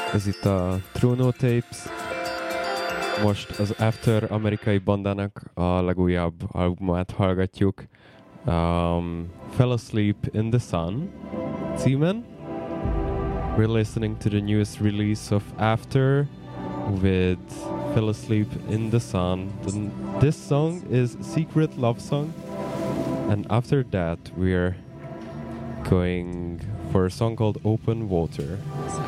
Ez itt a Truno Tapes. Most az After amerikai bandának a legújabb albumát hallgatjuk. Fell Asleep in the Sun címen. We're listening to the newest release of After with Fell Asleep in the Sun. This song is Secret Love Song. And after that we're going for a song called Open Water.